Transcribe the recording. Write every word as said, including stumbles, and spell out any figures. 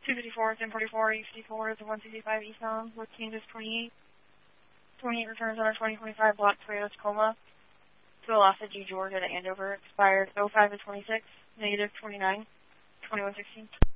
two fifty-four, ten forty-four, eight fifty-four is the one sixty-five eastbound with Kansas twenty-eight. twenty-eight returns on our twenty twenty-five block Toyota Tacoma to Alasa G, Georgia to Andover. Expired oh five of twenty-six, negative twenty-nine, twenty-one sixteen.